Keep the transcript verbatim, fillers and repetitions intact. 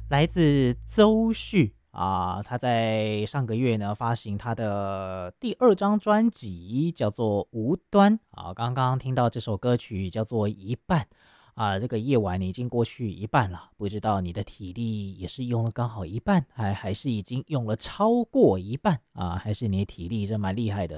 来自邹旭啊，他在上个月呢发行他的第二张专辑，叫做《无端》啊。刚刚听到这首歌曲叫做《一半》啊，这个夜晚你已经过去一半了，不知道你的体力也是用了刚好一半，还还是已经用了超过一半啊？还是你的体力真蛮厉害的？